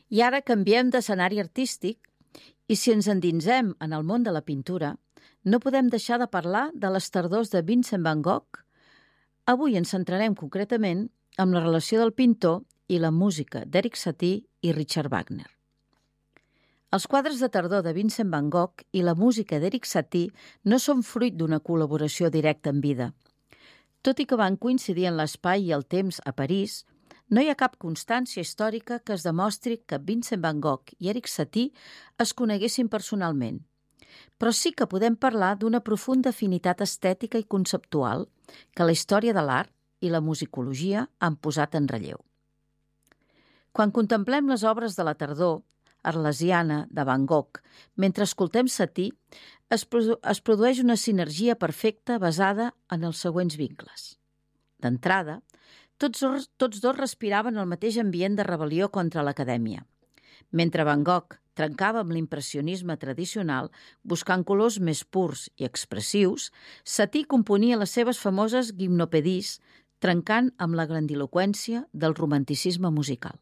I ara canviem d'escenari artístic i si ens endinsem en el món de la pintura, no podem deixar de parlar de les tardors de Vincent van Gogh. Avui ens centrarem concretament en la relació del pintor i la música d'Erik Satie i Richard Wagner. Els quadres de tardor de Vincent van Gogh i la música d'Erik Satie no són fruit d'una col·laboració directa en vida. Tot i que van coincidir en l'espai i el temps a París, no hi ha cap constància històrica que es demostri que Vincent van Gogh i Erik Satie es coneguessin personalment. Però sí que podem parlar d'una profunda afinitat estètica i conceptual que la història de l'art i la musicologia han posat en relleu. Quan contemplem les obres de la tardor arlesiana de Van Gogh, mentre escoltem Satie, es produeix una sinergia perfecta basada en els següents vincles. D'entrada, tots dos respiraven el mateix ambient de rebel·lió contra l'acadèmia. Mentre Van Gogh trencava amb l'impressionisme tradicional, buscant colors més purs i expressius, Satie componia les seves famoses gimnopédies, trencant amb la grandiloqüència del romanticisme musical.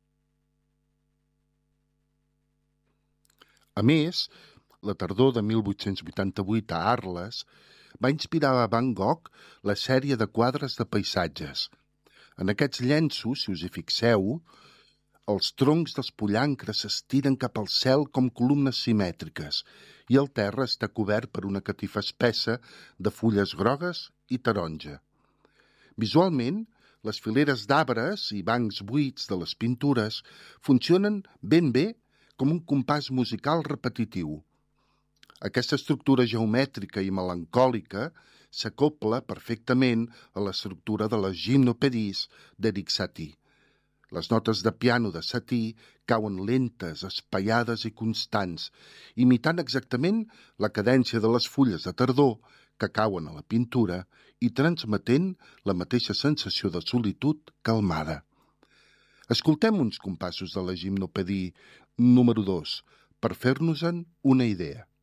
A més, la tardor de 1888 a Arles va inspirar a Van Gogh la sèrie de quadres de paisatges. En aquests llenços, si us hi fixeu, els troncs dels pollancres s'estiren cap al cel com columnes simètriques i el terra està cobert per una catifa espessa de fulles grogues i taronja. Visualment, les fileres d'arbres i bancs buits de les pintures funcionen ben bé com un compàs musical repetitiu. Aquesta estructura geomètrica i melancòlica s'acopla perfectament a l'estructura de les gimnopédies d'Erik Satie. Les notes de piano de Satie cauen lentes, espaiades i constants, imitant exactament la cadència de les fulles de tardor que cauen a la pintura i transmetent la mateixa sensació de solitud calmada. Escoltem uns compassos de la gimnopédie número 2 per fer-nos-en una idea.